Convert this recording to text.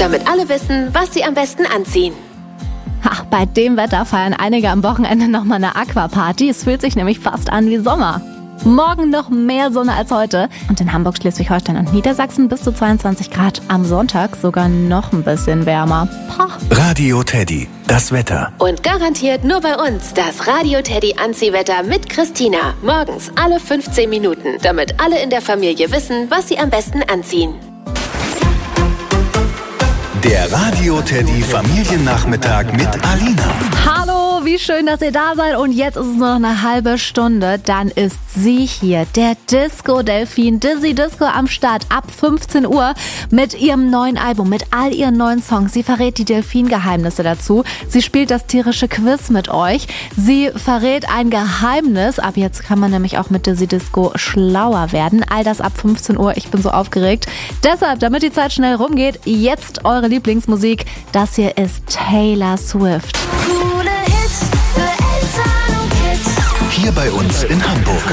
damit alle wissen, was sie am besten anziehen. Bei dem Wetter feiern einige am Wochenende nochmal eine Aquaparty. Es fühlt sich nämlich fast an wie Sommer. Morgen noch mehr Sonne als heute. Und in Hamburg, Schleswig-Holstein und Niedersachsen bis zu 22 Grad. Am Sonntag sogar noch ein bisschen wärmer. Radio Teddy, das Wetter. Und garantiert nur bei uns das Radio Teddy Anziehwetter mit Christina. Morgens alle 15 Minuten, damit alle in der Familie wissen, was sie am besten anziehen. Der Radio Teddy Familiennachmittag mit Alina. Hallo, wie schön, dass ihr da seid. Und jetzt ist es nur noch eine halbe Stunde. Dann ist sie hier, der Disco-Delfin, Dizzy Disco am Start ab 15 Uhr mit ihrem neuen Album, mit all ihren neuen Songs. Sie verrät die Delfin-Geheimnisse dazu. Sie spielt das tierische Quiz mit euch. Sie verrät ein Geheimnis. Ab jetzt kann man nämlich auch mit Dizzy Disco schlauer werden. All das ab 15 Uhr. Ich bin so aufgeregt. Deshalb, damit die Zeit schnell rumgeht, jetzt eure Lieblingsmusik. Das hier ist Taylor Swift. Hier bei uns in Hamburg.